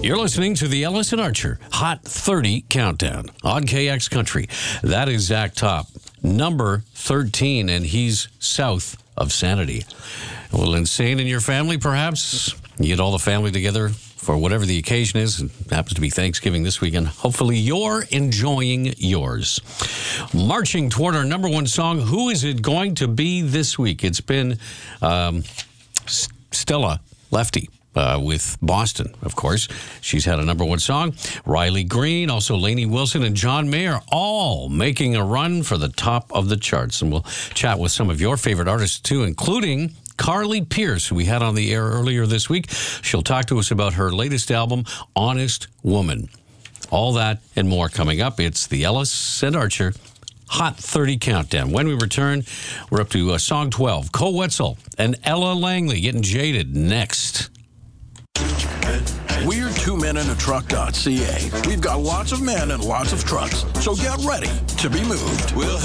You're listening to the Ellis and Archer Hot 30 Countdown on KX Country. That is Zach Top, number 13, and he's south of sanity. A little insane in your family, perhaps? You get all the family together for whatever the occasion is. It happens to be Thanksgiving this weekend. Hopefully you're enjoying yours. Marching toward our number one song, who is it going to be this week? It's been Stella Lefty. With Boston, of course. She's had a number one song. Riley Green, also Lainey Wilson and John Mayer, all making a run for the top of the charts. And we'll chat with some of your favorite artists, too, including Carly Pearce, who we had on the air earlier this week. She'll talk to us about her latest album, Honest Woman. All that and more coming up. It's the Ellis and Archer Hot 30 Countdown. When we return, we're up to song 12, Koe Wetzel and Ella Langley getting jaded next. We're twomeninatruck.ca. We've got lots of men and lots of trucks, so get ready to be moved.